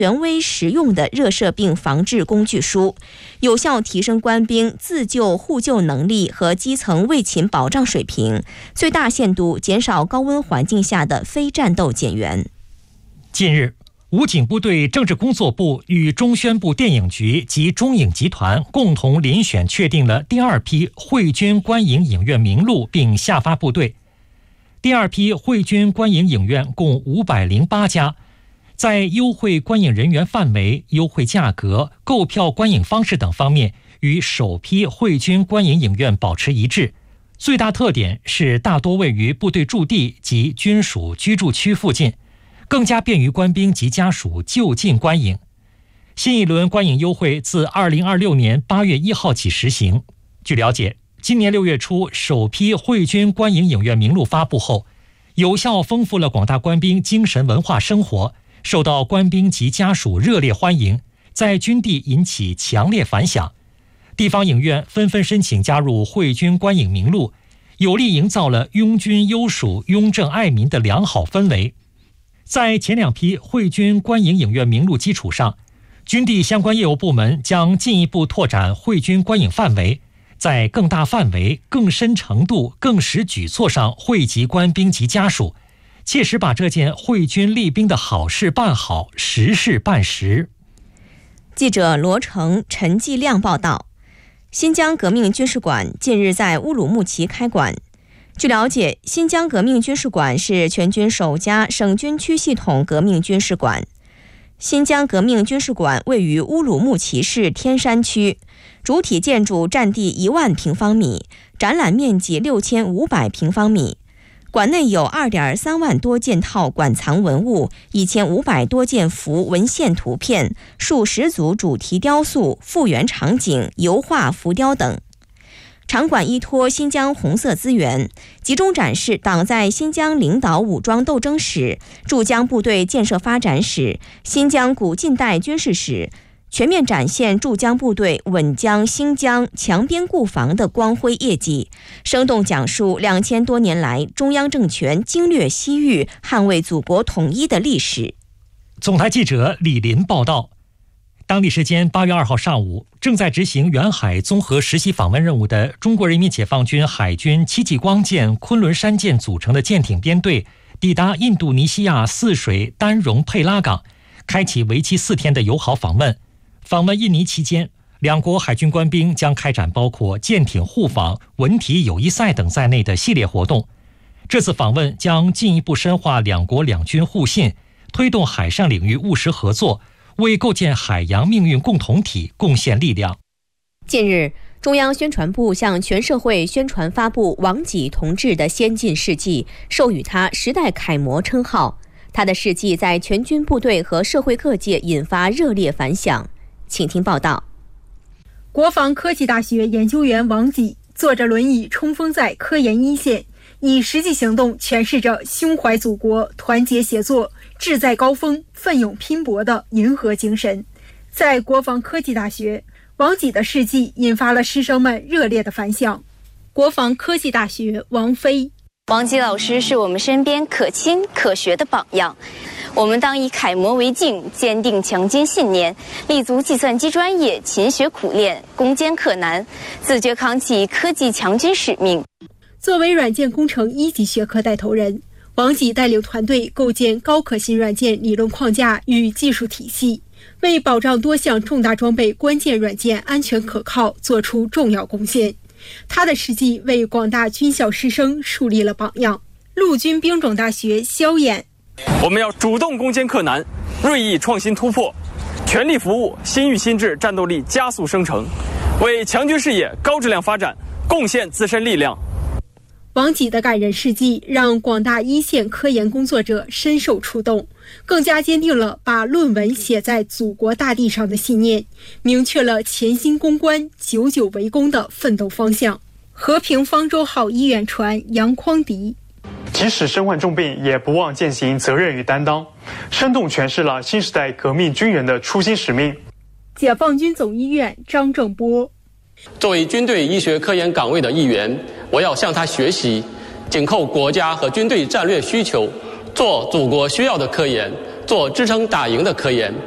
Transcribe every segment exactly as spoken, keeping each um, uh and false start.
权威实用的热射病防治工具书，有效提升官兵自救互救能力和基层卫勤保障水平，最大限度减少高温环境下的非战斗减员。 近日，武警部队政治工作部与中宣部电影局及中影集团共同遴选确定了第二批汇军观影影院名录，并下发部队。第二批汇军观影影院共五百零八家，在优惠观影人员范围、优惠价格、购票观影方式等方面与首批汇军观影影院保持一致。最大特点是大多位于部队驻地及军属居住区附近，更加便于官兵及家属就近观影。新一轮观影优惠自二零二六年八月一号起实行。据了解，今年六月初首批汇军观影影院名录发布后，有效丰富了广大官兵精神文化生活，受到官兵及家属热烈欢迎，在军地引起强烈反响。地方影院纷纷申请加入汇军观影名录，有力营造了拥军优属、拥政爱民的良好氛围。在前两批汇军观影影院名录基础上，军地相关业务部门将进一步拓展汇军观影范围，在更大范围、更深程度、更实举措上惠及官兵及家属，切实把这件汇军立兵的好事办好，实事办实。 记者罗成、陈继亮报道。新疆革命军事馆近日在乌鲁木齐开馆。据了解，新疆革命军事馆是全军首家省军区系统革命军事馆。新疆革命军事馆位于乌鲁木齐市天山区，主体建筑占地一万平方米，展览面积六千五百平方米。馆内有 二点三万多件套馆藏文物，一千五百多件幅文献图片，数十组主题雕塑、复原场景、油画、浮雕等。场馆依托新疆红色资源，集中展示党在新疆领导武装斗争史、驻疆部队建设发展史、新疆古近代军事史，全面展现驻疆部队稳疆兴疆、强边固防的光辉业绩，生动讲述两千多年来中央政权经略西域、捍卫祖国统一的历史。 总台记者李林报道。当地时间八月二号上午，正在执行远海综合实习访问任务的中国人民解放军海军戚继光舰、昆仑山舰组成的舰艇编队抵达印度尼西亚泗水丹戎佩拉港，开启为期四天的友好访问。访问印尼期间，两国海军官兵将开展包括舰艇互访、文体友谊赛等在内的系列活动。这次访问将进一步深化两国两军互信，推动海上领域务实合作，为构建海洋命运共同体贡献力量。 近日，中央宣传部向全社会宣传发布王济同志的先进事迹，授予他时代楷模称号。他的事迹在全军部队和社会各界引发热烈反响。请听报道。 国防科技大学研究员王济坐着轮椅冲锋在科研一线，以实际行动诠释着胸怀祖国、团结协作、志在高峰、奋勇拼搏的银河精神。在国防科技大学，王济的事迹引发了师生们热烈的反响。国防科技大学王飞， 王济老师是我们身边可亲可学的榜样，我们当以楷模为镜，坚定强坚信念，立足计算机专业，勤学苦练，攻坚克难，自觉扛起科技强军使命。 作为软件工程一级学科带头人，王济带领团队构建高可信软件理论框架与技术体系，为保障多项重大装备关键软件安全可靠做出重要贡献。他的事迹为广大军校师生树立了榜样。陆军兵种大学肖衍， 我们要主动攻坚克难，锐意创新突破，全力服务新域新制战斗力加速生成，为强军事业高质量发展贡献自身力量。 王济的感人事迹让广大一线科研工作者深受触动，更加坚定了把论文写在祖国大地上的信念，明确了潜心攻关、久久为功的奋斗方向。和平方舟号医院船杨匡迪， 即使身患重病，也不忘践行责任与担当，生动诠释了新时代革命军人的初心使命。 解放军总医院张正波， 作为军队医学科研岗位的一员，我要向他学习，紧扣国家和军队战略需求，做祖国需要的科研，做支撑打赢的科研，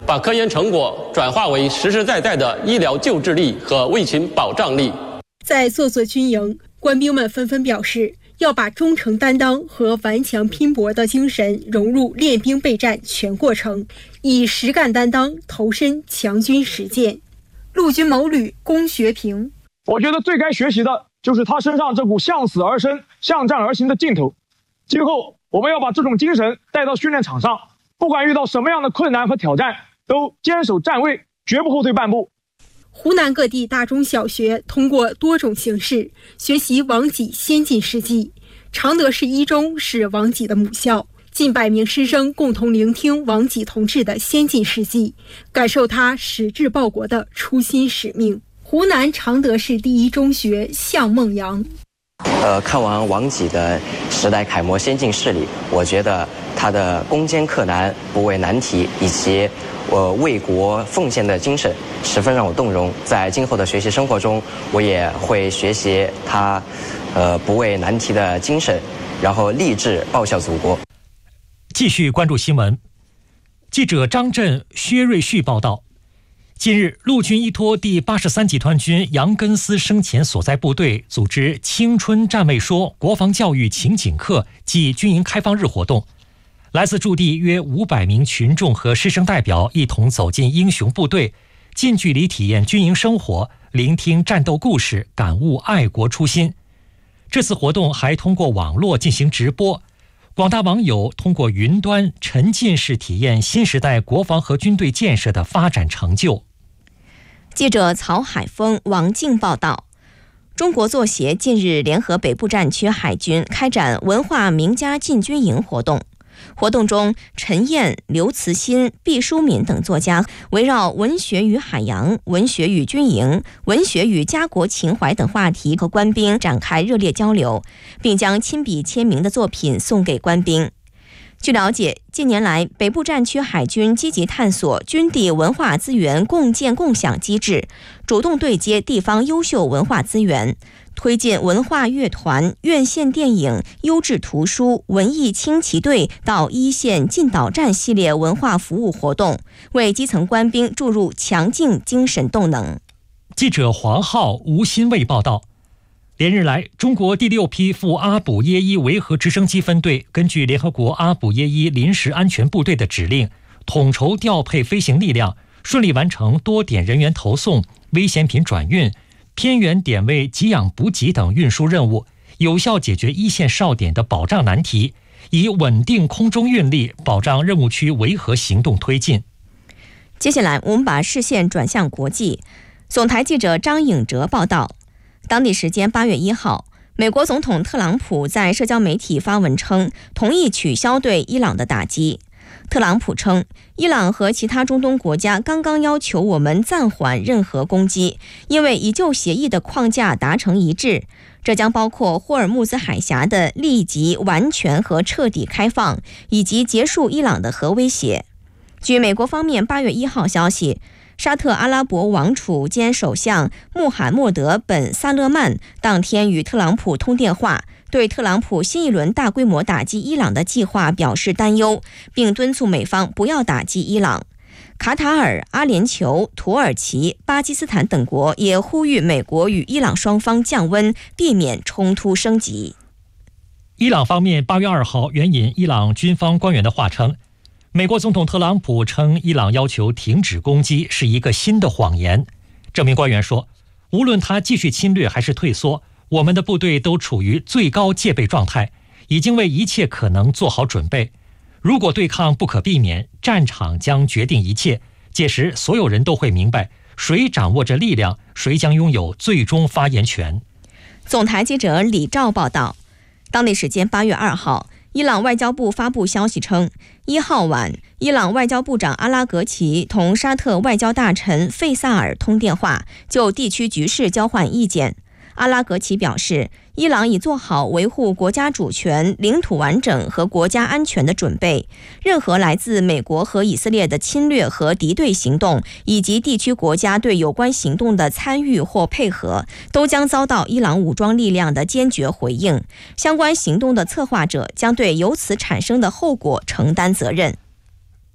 把科研成果转化为实实在在的医疗救治力和卫勤保障力。 在座座军营，官兵们纷纷表示，要把忠诚担当和顽强拼搏的精神融入练兵备战全过程，以实干担当投身强军实践。陆军某旅龚学平， 我觉得最该学习的就是他身上这股向死而生、向战而行的劲头。今后我们要把这种精神带到训练场上，不管遇到什么样的困难和挑战，都坚守站位，绝不后退半步。 湖南各地大中小学通过多种形式学习王给先进事迹。常德市一中是王给的母校，近百名师生共同聆听王给同志的先进事迹，感受他矢志报国的初心使命。湖南常德市第一中学向梦阳， 呃，看完王给的时代楷模先进事例，我觉得他的攻坚克难、不畏难题以及呃为国奉献的精神十分让我动容。在今后的学习生活中，我也会学习他呃不畏难题的精神，然后立志报效祖国。 继续关注新闻，记者张震、薛瑞旭报道。近日，陆军依托第八十三集团军杨根思生前所在部队组织青春战卫说国防教育情景课暨军营开放日活动。来自驻地约五百名群众和师生代表一同走进英雄部队，近距离体验军营生活，聆听战斗故事，感悟爱国初心。这次活动还通过网络进行直播，广大网友通过云端沉浸式体验新时代国防和军队建设的发展成就。 记者曹海峰、王静报道。中国作协近日联合北部战区海军开展文化名家进军营活动。活动中，陈燕、刘慈欣、毕淑敏等作家围绕文学与海洋、文学与军营、文学与家国情怀等话题和官兵展开热烈交流，并将亲笔签名的作品送给官兵。据了解，近年来，北部战区海军积极探索军地文化资源共建共享机制，主动对接地方优秀文化资源，推进文化乐团、院线电影、优质图书、文艺轻骑队到一线进导站系列文化服务活动，为基层官兵注入强劲精神动能。 记者黄浩、吴新卫报道。连日来，中国第六批赴阿卜耶伊维和直升机分队根据联合国阿卜耶伊临时安全部队的指令，统筹调配飞行力量，顺利完成多点人员投送、危险品转运、偏远点位给养补给等运输任务，有效解决一线哨点的保障难题，以稳定空中运力保障任务区维和行动推进。 接下来，我们把视线转向国际。总台记者张颖哲报道。当地时间八月一号，美国总统特朗普在社交媒体发文称，同意取消对伊朗的打击。特朗普称，伊朗和其他中东国家刚刚要求我们暂缓任何攻击，因为已就协议的框架达成一致，这将包括霍尔木兹海峡的立即、完全和彻底开放，以及结束伊朗的核威胁。据美国方面八月一号消息，沙特阿拉伯王储兼首相穆罕默德·本·萨勒曼当天与特朗普通电话，对特朗普新一轮大规模打击伊朗的计划表示担忧，并敦促美方不要打击伊朗。卡塔尔、阿联酋、土耳其、巴基斯坦等国也呼吁美国与伊朗双方降温，避免冲突升级。 伊朗方面八月二号援引伊朗军方官员的话称，美国总统特朗普称伊朗要求停止攻击是一个新的谎言。这名官员说，无论他继续侵略还是退缩，我们的部队都处于最高戒备状态，已经为一切可能做好准备。如果对抗不可避免，战场将决定一切，届时所有人都会明白，谁掌握着力量，谁将拥有最终发言权。 总台记者李兆报道。当地时间八月二号，伊朗外交部发布消息称，一号晚，伊朗外交部长阿拉格齐同沙特外交大臣费萨尔通电话，就地区局势交换意见。阿拉格齐表示，伊朗已做好维护国家主权、领土完整和国家安全的准备，任何来自美国和以色列的侵略和敌对行动，以及地区国家对有关行动的参与或配合，都将遭到伊朗武装力量的坚决回应。相关行动的策划者将对由此产生的后果承担责任。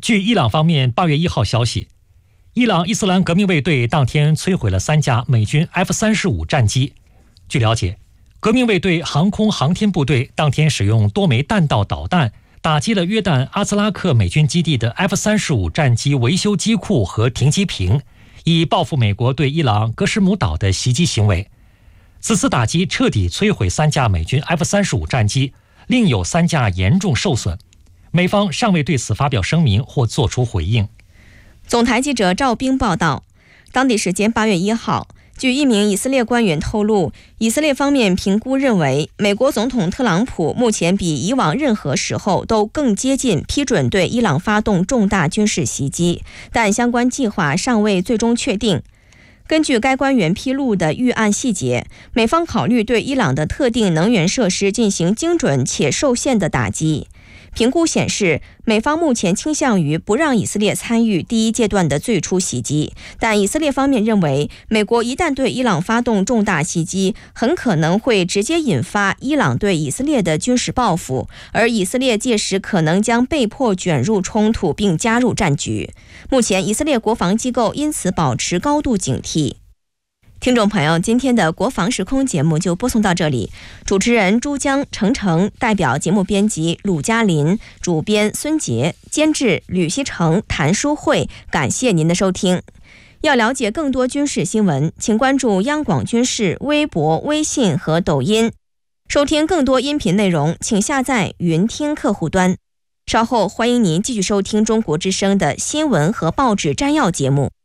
据伊朗方面八月一号消息，伊朗伊斯兰革命卫队当天摧毁了三架美军 F 三十五 战机。据了解，革命卫队航空航天部队当天使用多枚弹道导弹打击了约旦阿兹拉克美军基地的 F 三十五 战机维修机库和停机坪，以报复美国对伊朗格什姆岛的袭击行为。此次打击彻底摧毁三架美军 F 三十五 战机，另有三架严重受损。美方尚未对此发表声明或作出回应。 总台记者赵冰报道，当地时间八月一号，据一名以色列官员透露，以色列方面评估认为，美国总统特朗普目前比以往任何时候都更接近批准对伊朗发动重大军事袭击，但相关计划尚未最终确定。根据该官员披露的预案细节，美方考虑对伊朗的特定能源设施进行精准且受限的打击。评估显示，美方目前倾向于不让以色列参与第一阶段的最初袭击，但以色列方面认为，美国一旦对伊朗发动重大袭击，很可能会直接引发伊朗对以色列的军事报复，而以色列届时可能将被迫卷入冲突并加入战局。目前，以色列国防机构因此保持高度警惕。听众朋友，今天的国防时空节目就播送到这里。主持人珠江、程程，代表节目编辑鲁嘉林，主编孙杰，监制吕希成、谭淑慧。感谢您的收听。要了解更多军事新闻，请关注央广军事微博、微信和抖音。收听更多音频内容，请下载云听客户端。稍后欢迎您继续收听中国之声的新闻和报纸摘要节目。